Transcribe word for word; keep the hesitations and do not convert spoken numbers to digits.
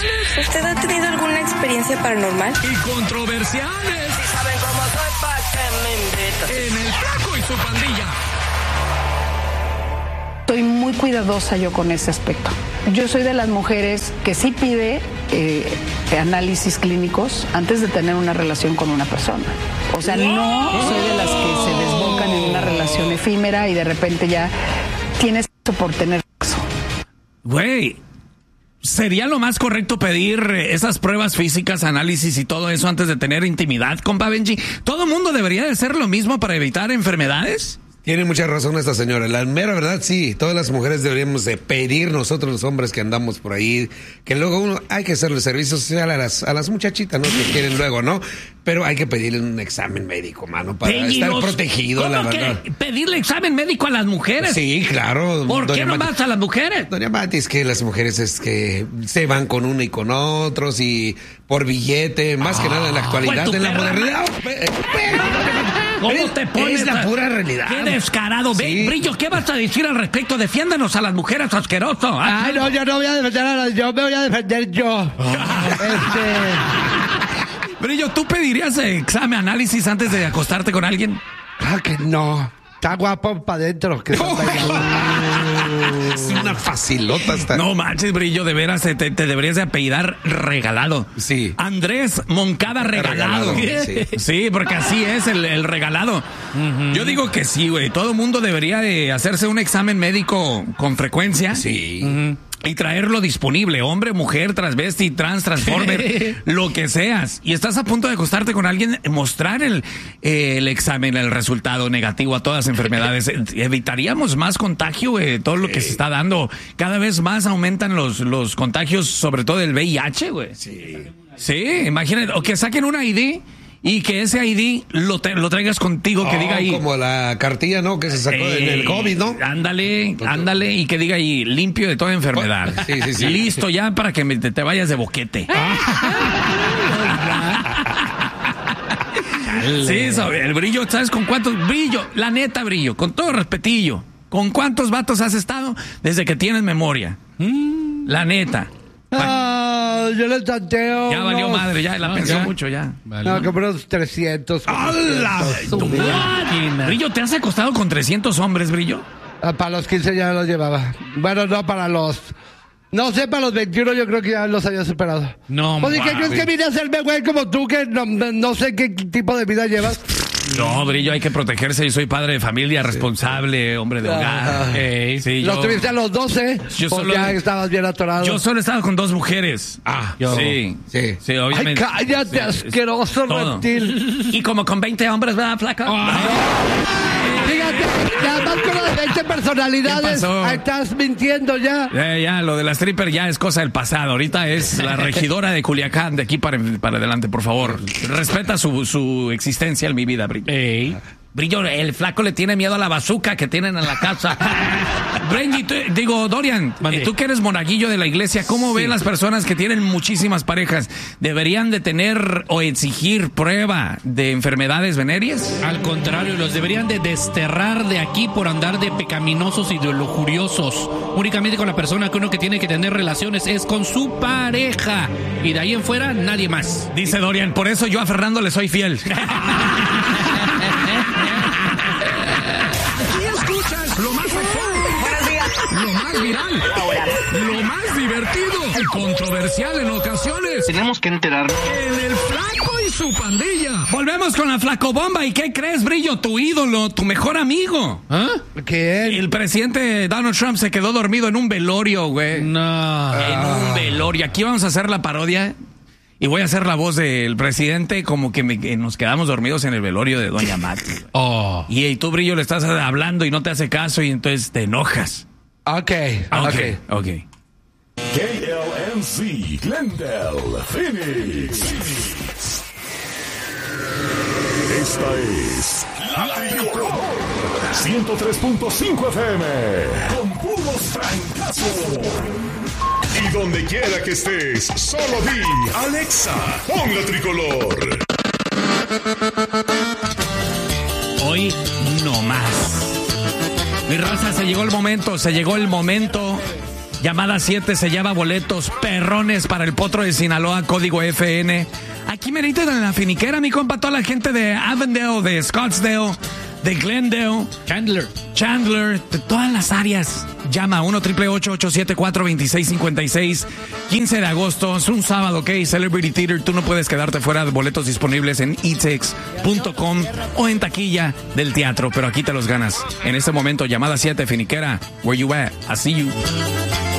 ¿Usted ha tenido alguna experiencia paranormal? Y controversiales. Si saben cómo soy, ¿pa' qué me invitan? En El Flaco y su Pandilla. Soy muy cuidadosa yo con ese aspecto. Yo soy de las mujeres que sí pide eh, análisis clínicos antes de tener una relación con una persona. O sea, no soy de las que se desbocan en una relación efímera y de repente ya tienes sexo por tener sexo. Güey, ¿sería lo más correcto pedir esas pruebas físicas, análisis y todo eso antes de tener intimidad, compa Benji? ¿Todo mundo debería de hacer lo mismo para evitar enfermedades? Tiene mucha razón esta señora. La mera verdad, sí. Todas las mujeres deberíamos de pedir nosotros los hombres que andamos por ahí, que luego uno hay que hacerle servicio social a las, a las muchachitas, ¿no? Que quieren luego, ¿no? Pero hay que pedirle un examen médico, mano, para Benji, estar los- protegido, ¿Cómo la que verdad. pedirle examen médico a las mujeres? Sí, claro. ¿Por qué doña no Mati. más a las mujeres? Doña Mati, es que las mujeres es que se van con uno y con otros y por billete, más que nada en la actualidad, pues tu en la perra modernidad. Pe- pe- ¿Cómo es- te pones? Es la pura realidad. ¡Qué descarado! Ve, Sí. Brillo, ¿qué vas a decir al respecto? Defiéndanos a las mujeres, asqueroso. Ay, no, yo no voy a defender a las, yo me voy a defender yo. Este, Brillo, ¿tú pedirías examen, análisis antes de acostarte con alguien? claro que no. Está guapo para adentro. Que son Es una facilota hasta. No manches, Brillo, de veras, te, te deberías de apellidar Regalado. Sí. Andrés Moncada Regalado. Regalado, sí. Sí, porque así es el, el regalado. Yo digo que sí, güey. Todo mundo debería de hacerse un examen médico con frecuencia. Sí. Y traerlo disponible, hombre, mujer, transvesti, trans, transformer, lo que seas. Y estás a punto de acostarte con alguien, mostrar el, eh, el examen, el resultado negativo a todas las enfermedades. Evitaríamos más contagio, eh, todo lo que se está dando. Cada vez más aumentan los, los contagios, sobre todo del V I H, güey. Sí. Sí, imagínate, o que saquen un I D y que ese I D lo, te- lo traigas contigo, que Oh, diga ahí. como la cartilla, ¿no? Que se sacó en el COVID, ¿no? Ándale, ándale, y que diga ahí, limpio de toda enfermedad. Sí, sí, sí. Listo ya para que me- te, te vayas de boquete. Sí, sobre el Brillo, ¿sabes con cuántos? Brillo, la neta, Brillo, con todo respetillo, ¿con cuántos vatos has estado desde que tienes memoria? La neta. ah, yo les tanteo. Ya valió unos- madre, ya la pensó mucho, ya. No, como unos trescientos. ¡Hala! cuatrocientos. Brillo, ¿te has acostado con trescientos hombres, Brillo? Ah, para los quince ya los llevaba. Bueno, no, para los... No sé, para los veintiuno yo creo que ya los había superado. No, Pues, ¿y qué mames. crees que vine a hacerme güey como tú, que no, no sé qué tipo de vida llevas? No, Brillo, hay que protegerse. Yo soy padre de familia, responsable, hombre de hogar. Ey, sí, Los yo, tuviste a los doce, Yo pues solo- ya estabas bien atorado. yo solo he estado con dos mujeres. Ah, sí, sí. sí, Ay, obviamente. cállate, Sí, asqueroso todo. reptil. Y como con veinte hombres, ¿verdad, flaca? Fíjate, nada más con las veinte personalidades, ¿Qué pasó? ahí estás mintiendo ya. Ya, ya, lo de la stripper ya es cosa del pasado. Ahorita es la regidora de Culiacán, de aquí para, para adelante, por favor. Respeta su, su existencia en mi vida, Brillo. Brillo, el flaco le tiene miedo a la bazuca que tienen en la casa. Benji, tú- digo, Dorian, eh, tú que eres monaguillo de la iglesia, ¿cómo ven las personas que tienen muchísimas parejas? ¿Deberían de tener o exigir prueba de enfermedades venéreas? Al contrario, los deberían de desterrar de aquí por andar de pecaminosos y de lujuriosos. Únicamente con la persona que uno que tiene que tener relaciones es con su pareja. Y de ahí en fuera, nadie más. Dice Dorian, por eso yo a Fernando le soy fiel. Aquí escuchas lo más actual, lo más viral, lo más divertido y controversial en ocasiones. Tenemos que enterarnos. En El Flaco y su Pandilla. Volvemos con la flacobomba. ¿Y qué crees, Brillo? Tu ídolo, tu mejor amigo. ¿Ah? ¿Qué? El presidente Donald Trump se quedó dormido en un velorio, güey. No. En un velorio. Aquí vamos a hacer la parodia. Y voy a hacer la voz del presidente como que, me- que nos quedamos dormidos en el velorio de Doña Mati. Oh. Y, y tú, Brillo, le estás hablando y no te hace caso y entonces te enojas. Ok, Ok, ok. ok. K L M C, Glendale, Phoenix. Esta es La Tricolor ciento tres punto cinco F M con puros francazos. Y donde quiera que estés, solo di Alexa, pon La Tricolor. Hoy no más. Mi raza, se llegó el momento, se llegó el momento. Llamada siete se lleva boletos perrones para el Potro de Sinaloa, código F N. Aquí merito en la finiquera, mi compa, toda la gente de Avondale, de Scottsdale, de Glendale, Chandler. Chandler, de todas las áreas. Llama a uno triple ocho, ocho siete cuatro, dos seis cinco seis. quince de agosto, es un sábado, ¿ok? Celebrity Theater, tú no puedes quedarte fuera de boletos disponibles en e tix punto com o en taquilla del teatro, pero aquí te los ganas. En este momento, llamada siete, finiquera, where you at? I see you.